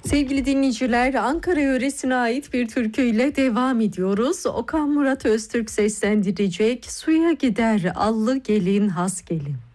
Sevgili dinleyiciler, Ankara yöresine ait bir türküyle devam ediyoruz. Okan Murat Öztürk seslendirecek Suya Gider Allı Gelin Has Gelin.